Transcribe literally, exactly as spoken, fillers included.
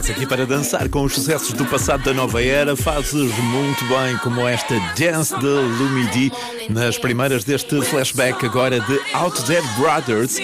Estás aqui para dançar com os sucessos do passado da nova era. Fazes muito bem, como esta Dance de Lumidi, nas primeiras deste flashback agora de Out There Brothers.